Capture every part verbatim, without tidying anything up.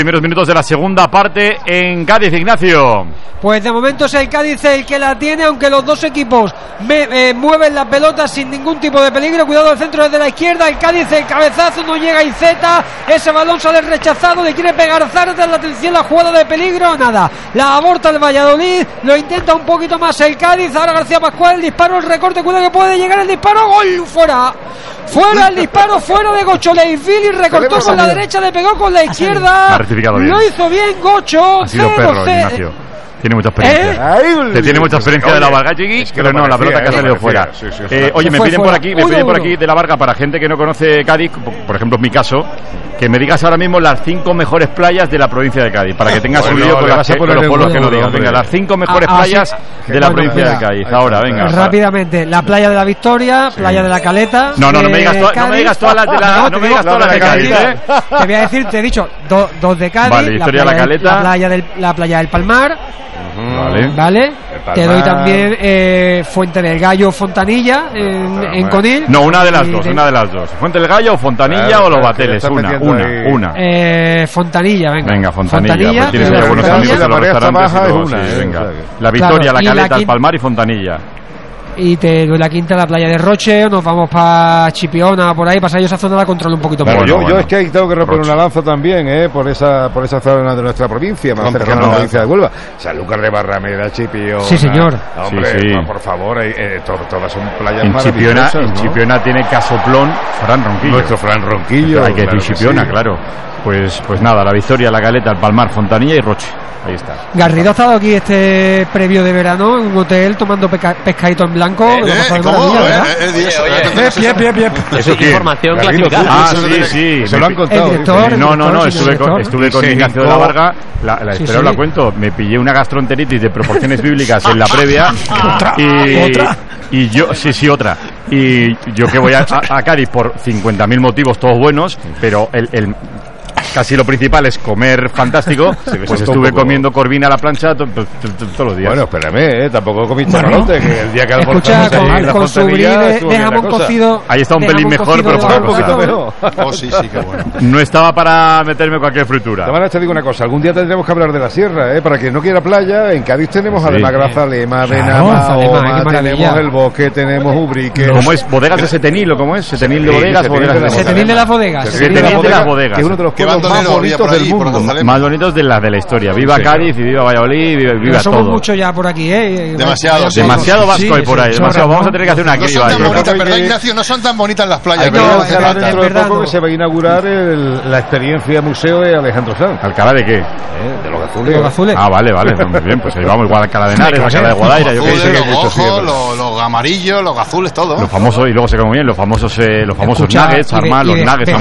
primeros minutos de la segunda parte en Cádiz, Ignacio. Pues de momento es el Cádiz el que la tiene, aunque los dos equipos me, eh, mueven la pelota sin ningún tipo de peligro. Cuidado, el centro desde la izquierda, el Cádiz, el cabezazo, no llega Iceta, ese balón sale rechazado, le quiere pegar Zarate, la atención, la jugada de peligro, nada, la aborta el Valladolid, lo intenta un poquito más el Cádiz, ahora García Pascual, el disparo, el recorte, cuidado que puede llegar el disparo, gol, fuera, fuera el disparo, fuera de Gocho, Leifili recortó con la derecha, le pegó con la izquierda, lo hizo bien Gocho, ha sido perro, Ignacio. Tiene mucha experiencia. ¿Eh? Te tiene mucha experiencia oye, de la Varga, Chiqui, es que pero no, la pelota que ha salido fuera. Sí, sí, eh, oye, me piden fuera. por aquí, me uno, piden por aquí de la Varga, para gente que no conoce Cádiz, por ejemplo, en mi caso, que me digas ahora mismo las cinco mejores playas de la provincia de Cádiz, para que tengas bueno, un vídeo con, las que, con los pueblos que no digas. Venga, las cinco mejores ah, playas ah, sí. de la bueno, provincia mira, de Cádiz. Ahora, venga. Rápidamente, la playa de la Victoria, sí. playa de la Caleta. No, no, no me digas, to no me digas todas las de la, no me digas todas las de Cádiz, ¿eh? Te voy a decir, te he dicho, dos de Cádiz, vale, Victoria de la Caleta, la playa del Palmar. Vale. Vale. Te doy también eh, Fuente del Gallo, Fontanilla en, en Conil. No, una de las dos, de... una de las dos. Fuente del Gallo, Fontanilla claro, o Los Bateles, una, una, ahí. una. Eh, Fontanilla, venga. Venga, Fontanilla. Fontanilla pues tienes buenos amigos de los restaurantes. Y todo, una, sí, eh, venga. La Victoria, claro, la Caleta, la el Palmar y Fontanilla. Y te doy la quinta, la playa de Roche, nos vamos para Chipiona, por ahí, para esa zona la controlo un poquito más. Bueno, yo, bueno. yo es que ahí tengo que romper una lanza también, eh, por esa por esa zona de nuestra provincia, más cercana a la provincia de Huelva. Sanlúcar de Barrameda, Chipiona. Sí, señor. Hombre, sí, sí. por favor, eh, eh, to, todas son playas en maravillosas. Chipiona, ¿no? En Chipiona tiene Casoplón, Fran Ronquillo. Nuestro Fran Ronquillo. Hay que claro decir Chipiona, sí. claro. Pues, pues nada, la Victoria, la Caleta, el Palmar, Fontanilla y Roche. Ahí está. Garrido ha estado aquí este previo de verano en un hotel tomando peca pescadito en blanco. Eh, eh, ¿Cómo? Bien, bien, bien. Eso es información clasificada. Ah, sí, sí. Se lo han contado. El director, no, no, no. el Estuve con, estuve con Ignacio de la Varga. La, la, sí, pero sí. la cuento. Me pillé una gastroenteritis de proporciones bíblicas en la previa. ¿Otra? Y, ¿Otra? Y yo, sí, sí, otra. Y yo que voy a, a, a Cádiz por cincuenta mil motivos, todos buenos, pero el... el casi lo principal es comer fantástico. Sí, pues estuve poco... comiendo corvina a la plancha to, to, to, to, todos los días. Bueno, espérame, ¿eh? Tampoco comiste bueno, malote, que el día que escucha, con, con, con su brie de, de jamón cocido. Ahí está un pelín mejor, pero un poquito mejor. Oh, sí, sí, qué bueno. No estaba para meterme cualquier fritura. Te, te digo una cosa, algún día tendremos que hablar de la sierra, ¿eh? Para quien no quiera playa, en Cádiz tenemos sí, además Grazalema, Benamahoma, tenemos el Bosque, tenemos Ubrique. ¿Cómo es? ¿Bodegas de Setenil o cómo es? ¿Setenil de bodegas? Setenil de las bodegas. Setenil de las bodegas. Que es uno de los pueblos más bonitos del mundo. Más bonitos de las de la historia. Viva sí, Cádiz y viva Valladolid, viva, viva somos todo. Mucho ya por aquí, ¿eh? Demasiado. Demasiado vasco sí, hay por ahí. Demasiado. Vamos a tener que hacer una criba. No son tan bonitas, ¿verdad, Ignacio? No son tan bonitas las playas. Hay que no, dentro de poco no. que se va a inaugurar el, la experiencia museo de Alejandro Sanz. ¿Alcalá de qué? ¿Eh? De los azules. Los azules. Ah, vale, vale. Muy bien, pues ahí vamos. Igual Alcalá de Henares, Alcalá de Guadaira. Yo qué sé. Los ojos, los amarillos, los azules, todo. Los famosos, y luego se come bien, los famosos los famosos nuggets, armar los nuggets.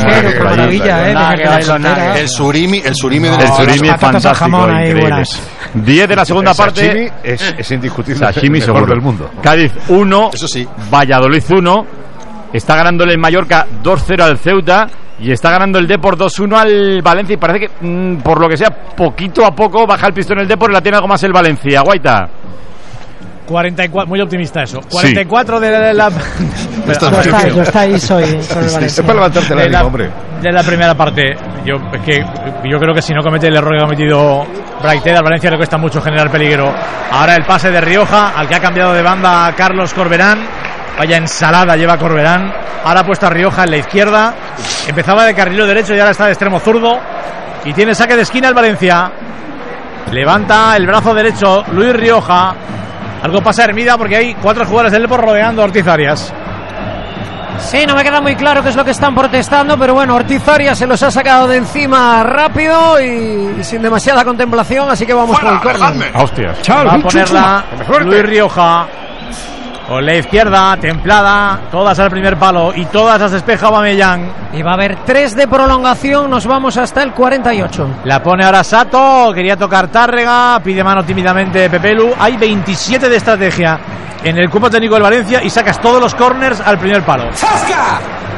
El surimi, el surimi de el surimi es fantástico, increíble. diez de la segunda parte. Es, es indiscutible. Sashimi seguro del mundo. Cádiz uno, eso sí. Valladolid uno. Está ganándole el Mallorca dos cero al Ceuta. Y está ganando el Depor dos uno al Valencia. Y parece que, mmm, por lo que sea, poquito a poco baja el pistón el Depor y la tiene algo más el Valencia. Guaita. cuarenta y cuatro, muy optimista eso. cuarenta y cuatro sí. de la... la yo, está, yo está ahí soy. Es para levantarte la línea, hombre. De la primera parte, yo es que yo creo que si no comete el error que ha cometido Braitheda, al Valencia le cuesta mucho generar peligro. Ahora el pase de Rioja, al que ha cambiado de banda Carlos Corberán. Vaya ensalada lleva Corberán. Ahora ha puesto a Rioja en la izquierda. Empezaba de carrilero derecho y ahora está de extremo zurdo. Y tiene saque de esquina el Valencia. Levanta el brazo derecho Luis Rioja. Algo pasa a Hermida porque hay cuatro jugadores del Depor rodeando a Ortiz Arias. Sí, no me queda muy claro qué es lo que están protestando, pero bueno, Ortiz Arias se los ha sacado de encima rápido y, y sin demasiada contemplación, así que vamos con el córner. Hostias. Va a ponerla Luis Rioja. Con la izquierda, templada, todas al primer palo y todas las despeja Aubameyang. Y va a haber tres de prolongación, nos vamos hasta el cuarenta y ocho. La pone ahora Sato, quería tocar Tárrega, pide mano tímidamente Pepelu. Hay veintisiete de estrategia en el cuerpo técnico del Valencia y sacas todos los corners al primer palo. ¡Zasca!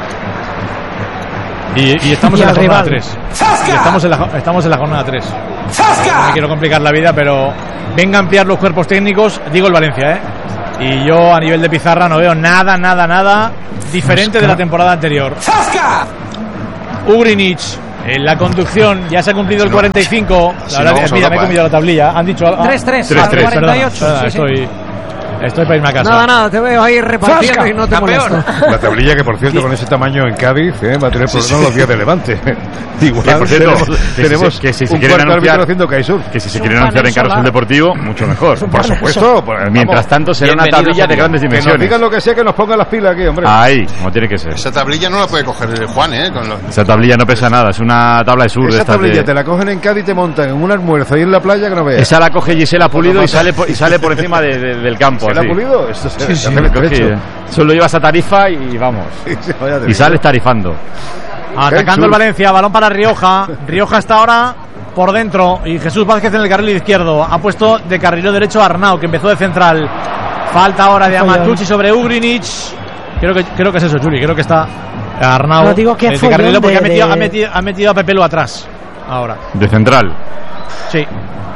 Y, y estamos y en la jornada tres. Y estamos en la, estamos en la jornada tres. No me quiero complicar la vida, pero venga a ampliar los cuerpos técnicos, digo el Valencia, ¿eh? Y yo a nivel de pizarra no veo nada, nada, nada diferente de la temporada anterior. ¡Zasca! Ugrinic En la conducción ya se ha cumplido el cuarenta y cinco. La verdad es que mira, me he comido la tablilla. Han dicho tres tres, cuarenta y ocho. Sí, estoy, sí. estoy para irme a casa. Nada, nada, te veo ahí repartiendo Fasca. Y no te molesto. La tablilla que, por cierto, con ese tamaño en Cádiz, ¿eh? va a tener problemas sí, sí. los días de Levante. Igual, que, por cierto, tenemos, que tenemos si, que si se un quieren anunciar haciendo Kaisur. Que si se quieren anunciar en Carrusel Deportivo, mucho mejor. Por supuesto. Por, Mientras tanto, será una tablilla de grandes dimensiones. Que nos digan lo que sea, que nos pongan las pilas aquí, hombre. Ahí, como tiene que ser. Esa tablilla no la puede coger el Juan, ¿eh? Con los... Esa tablilla no pesa nada, es una tabla de sur. Esa de tablilla de... te la cogen en Cádiz y te montan en un almuerzo ahí en la playa que no veas. Esa la coge Gisela Pulido y sale por, y sale por encima de, de, del campo. ¿Gisela Pulido? Esto se sí, sí, coge, solo llevas a Tarifa y vamos. Sí, sí, y sales tarifando. Atacando el Valencia, balón para Rioja. Rioja está ahora por dentro y Jesús Vázquez en el carril izquierdo. Ha puesto de carrilero derecho a Arnau, que empezó de central. Falta ahora de Amatucci sobre Ugrinic. Creo que, creo que es eso, Juli. Creo que está Arnau no, digo que de carrilero porque de, ha, metido, de... ha, metido, ha metido a Pepelu atrás. Ahora. De central. Sí.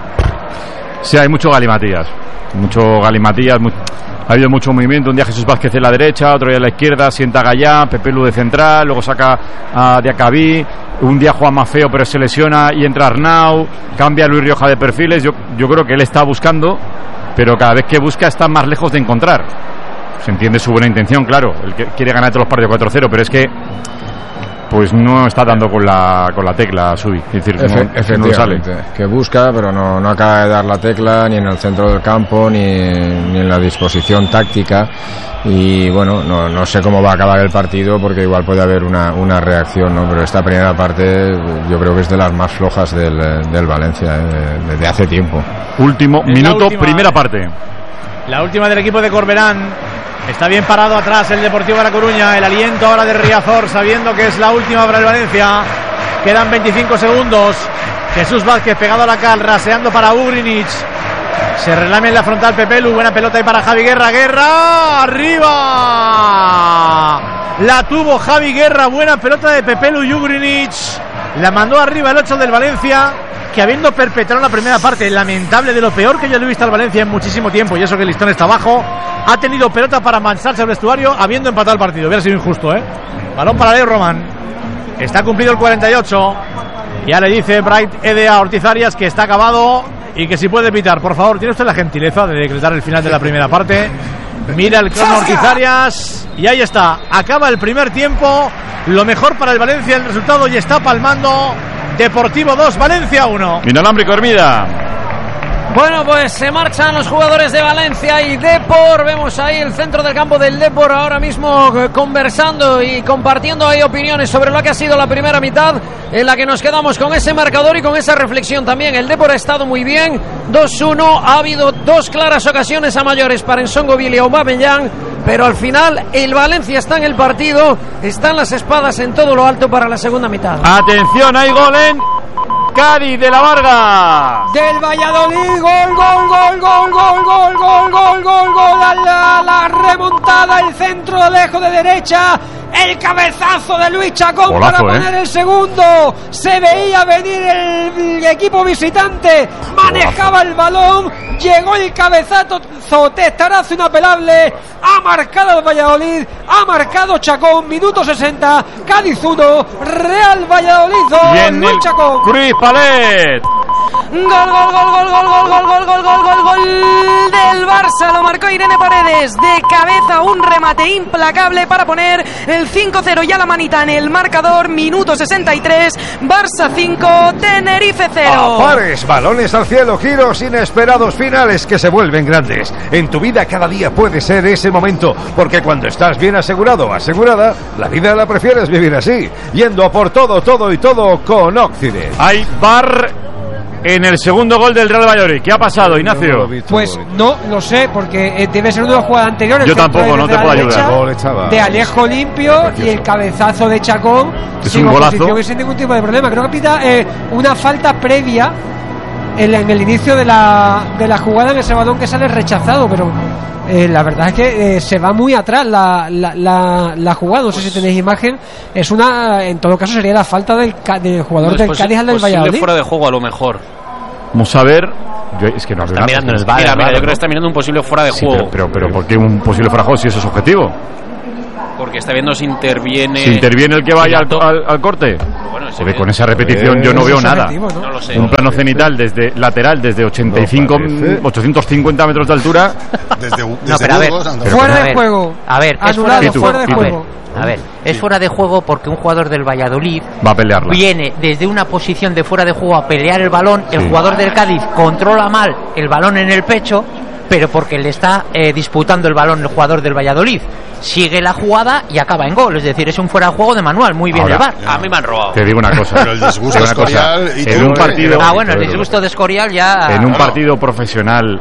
Sí, hay mucho galimatías. Mucho galimatías. Mucho... Ha habido mucho movimiento, un día Jesús Vázquez en la derecha, otro día en la izquierda, sienta a Gallá, Pepelu de central, luego saca a Diacabí, un día Juan Mafeo pero se lesiona y entra Arnau, cambia a Luis Rioja de perfiles, yo, yo creo que él está buscando, pero cada vez que busca está más lejos de encontrar. Se entiende su buena intención, claro, el que quiere ganar todos los partidos cuatro cero, pero es que pues no está dando con la con la tecla Subi, es decir, Efe, no, efectivamente, no sale. Que busca, pero no, no acaba de dar la tecla ni en el centro del campo ni, ni en la disposición táctica y bueno, no, no sé cómo va a acabar el partido porque igual puede haber una, una reacción, ¿no? Pero esta primera parte yo creo que es de las más flojas del, del Valencia, ¿eh? desde hace tiempo. Último es minuto, última, primera parte. La última del equipo de Corberán. Está bien parado atrás el Deportivo de La Coruña. El aliento ahora de Riazor, sabiendo que es la última para el Valencia. Quedan veinticinco segundos. Jesús Vázquez pegado a la cal, raseando para Ugrinic. Se relame en la frontal Pepelu. Buena pelota ahí para Javi Guerra. Guerra, arriba. La tuvo Javi Guerra. Buena pelota de Pepelu y Ugrinic. La mandó arriba el ocho del Valencia, que habiendo perpetrado la primera parte lamentable, de lo peor que yo le he visto al Valencia en muchísimo tiempo, y eso que el listón está abajo, ha tenido pelota para mancharse el vestuario habiendo empatado el partido. Hubiera sido injusto, ¿eh? Balón para Leo Román. Está cumplido el cuarenta y ocho. Ya le dice Bright Ede a Ortiz Arias que está acabado y que si puede pitar. Por favor, tiene usted la gentileza de decretar el final de la primera parte. Mira el crono Ortiz Arias y ahí está. Acaba el primer tiempo. Lo mejor para el Valencia el resultado, y está palmando Deportivo dos, Valencia uno. Inalámbrico Hermida. Bueno, pues se marchan los jugadores de Valencia y Depor. Vemos ahí el centro del campo del Depor ahora mismo conversando y compartiendo ahí opiniones sobre lo que ha sido la primera mitad, en la que nos quedamos con ese marcador y con esa reflexión también. El Depor ha estado muy bien, dos uno. Ha habido dos claras ocasiones a mayores para Nsongobil y Aubameyang, pero al final el Valencia está en el partido, están las espadas en todo lo alto para la segunda mitad. Atención, hay gol en Cádiz de la Varga. Del Valladolid, gol, gol, gol, gol, gol, gol, gol, gol, gol, gol, la, la remontada, el centro lejos de derecha, el cabezazo de Luis Chacón. Golazo, para poner ¿eh? el segundo. Se veía venir el, el equipo visitante, manejaba Golazo. el balón, llegó el cabezazo, testarazo inapelable, ha marcado el Valladolid, ha marcado Chacón, minuto sesenta, Cádiz uno, Real Valladolid dos, Luis Chacón. Cruz Palet. Gol, gol, gol, gol, gol, gol, gol, gol, gol, gol, gol, gol del Barça. Lo marcó Irene Paredes de cabeza, un remate implacable para poner el cinco cero y a la manita en el marcador. Minuto sesenta y tres, Barça cinco, Tenerife cero. Pares, balones al cielo, giros inesperados, finales que se vuelven grandes. En tu vida cada día puede ser ese momento, porque cuando estás bien asegurado o asegurada, la vida la prefieres vivir así, yendo a por todo, todo y todo con Occident. Hay bar en el segundo gol del Real Valladolid. ¿Qué ha pasado, Ignacio? Pues no lo sé, porque eh, debe ser una de las jugadas anteriores. Yo tampoco, no te puedo ayudar. De Alejo limpio y el cabezazo de Chacón es sin un golazo oposición y sin ningún tipo de problema. Creo que pita eh, una falta previa en, en el inicio de la, de la jugada, en ese balón que sale rechazado, pero eh, la verdad es que eh, se va muy atrás la, la, la, la jugada. No sé si tenéis imagen. Es una, en todo caso sería la falta del, del jugador no, del Cádiz al del Valladolid. Fuera de juego a lo mejor. Vamos a ver. Yo, es que no está mirando el VAR. Mira, mira, yo creo que está mirando un posible fuera de sí, juego. Pero, pero, pero ¿por qué un posible fuera de juego si eso es objetivo? porque está viendo si interviene. Si interviene el que vaya al, al, al corte. Bueno, Joder, con esa repetición eh, yo no veo nada. ¿no? No lo sé. Un plano cenital desde lateral desde ochenta y cinco, no ochocientos cincuenta metros de altura. Desde, desde no, pero a ver, fuera de juego. A ver, es fuera de juego. A ver, es sí. fuera de juego porque un jugador del Valladolid va a pelearla. Viene desde una posición de fuera de juego a pelear el balón. Sí. El jugador del Cádiz controla mal el balón en el pecho, pero porque le está eh, disputando el balón el jugador del Valladolid. Sigue la jugada y acaba en gol. Es decir, es un fuera de juego de manual. Muy bien. Ahora, el V A R. A mí me han robado. Te digo una cosa. Pero el disgusto de Escorial y en un partido. Ah, bueno, el disgusto de Escorial ya. En un partido profesional.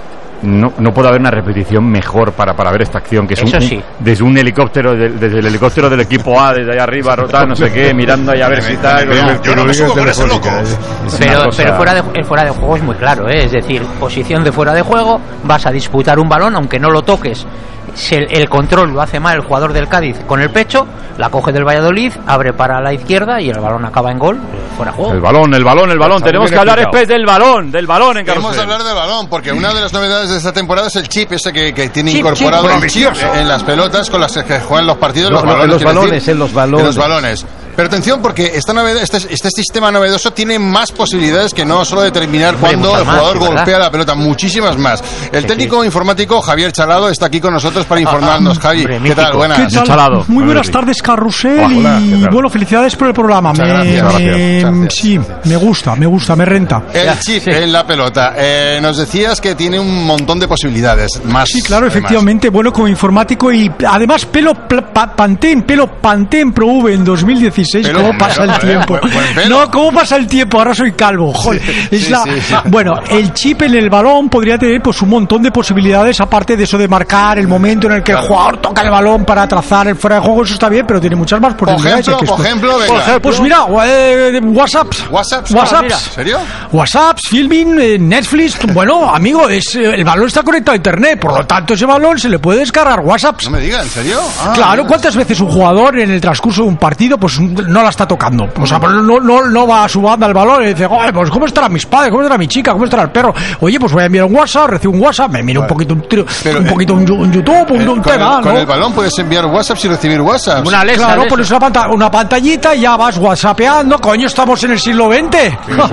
No, no puede haber una repetición mejor para, para ver esta acción, que es un, sí. un, desde un helicóptero, de, desde el helicóptero del equipo A, desde allá arriba, rotar, no sé qué, mirando ahí a ver si tal. Yo no me subo con ese loco. Pero, pero fuera de, el fuera de juego es muy claro, ¿eh? Es decir, posición de fuera de juego, vas a disputar un balón, aunque no lo toques. Si el, el control lo hace mal el jugador del Cádiz con el pecho, la coge del Valladolid, abre para la izquierda y el balón acaba en gol, fuera de juego. El balón, el balón, el balón. Tenemos que hablar después del balón, del balón en Queremos hablar del balón, porque una de las novedades de esta temporada es el chip ese que, que tiene chip, incorporado chip, el chip en las pelotas con las que juegan los partidos. No, los balones, en los balones, decir, en los balones. En los balones. Pero atención, porque esta novedad, este, este sistema novedoso tiene más posibilidades que no solo determinar cuándo el jugador más, golpea la pelota, muchísimas más. El técnico informático Javier Chalado está aquí con nosotros para informarnos. Javi, ¿qué tal? Buenas. ¿Qué tal? Chalado. Muy buenas tardes, Carrusel. Hola, y bueno, felicidades por el programa. Me, gracias, me, gracias. Sí, me gusta, me gusta, me renta. El chip sí. en la pelota. Eh, nos decías que tiene un montón de posibilidades. Más. Sí, claro, efectivamente. Además. Bueno, como informático y además pelo pa, Pantene, pelo Pantene Pro V en dos mil dieciséis. Pelo, ¿Cómo pasa el tiempo? Eh, buen, buen no, ¿cómo pasa el tiempo? Ahora soy calvo. Joder. Sí, es sí, la... sí, sí. Bueno, el chip en el balón podría tener pues un montón de posibilidades, aparte de eso de marcar el momento en el que el jugador toca el balón para trazar el fuera de juego. Eso está bien, pero tiene muchas más posibilidades. Por ejemplo, por ejemplo, venga. Por ejemplo, pues mira, eh, WhatsApps. WhatsApps. WhatsApps. ¿En serio? WhatsApps, filming, eh, Netflix. Bueno, amigo, es eh, el balón está conectado a internet, por lo tanto ese balón se le puede descargar WhatsApps. No me digas, ¿en serio? Ah, claro, ¿cuántas veces un jugador en el transcurso de un partido pues no la está tocando? O sea, no, no, no va a su banda el balón y dice, oye, pues ¿cómo estarán mis padres? ¿Cómo estará mi chica? ¿Cómo estará el perro? Oye, pues voy a enviar un WhatsApp, recibo un WhatsApp, me miro vale. un poquito un, tiro, Pero, un poquito un, un YouTube, un, eh, un con tema, el, ¿no? Con el balón puedes enviar WhatsApp y recibir WhatsApp. Una Alexa, claro, pones una, panta una pantallita y ya vas whatsappeando. Coño, estamos en el siglo veinte.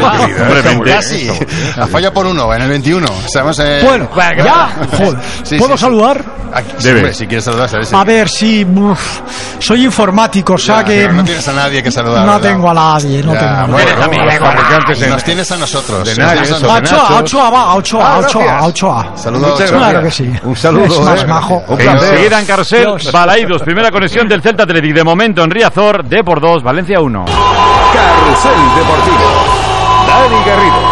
Casi. La falla por uno, en el veintiuno. Estamos en... Bueno, ya. Joder. Sí, ¿Puedo sí, saludar? Aquí, Debe. Si quieres saludar, ¿sabes? A ver, sí. Uf, soy informático, o sea ya, que... No tienes a nadie que saludar. No ¿verdad? tengo a nadie, no ya, tengo a bueno, nadie. Bueno, nos tienes a nosotros. De nadie, eso, a Ochoa, a Ochoa, va, a Ochoa, a Ochoa, a Ochoa. Saludos. Claro que sí. Un saludo. Es más eh. majo. Enseguida en Carrusel, Balaidos, primera conexión del Celta Athletic. De momento en Riazor, D por dos, Valencia uno. Carrusel Deportivo. Dani Garrido.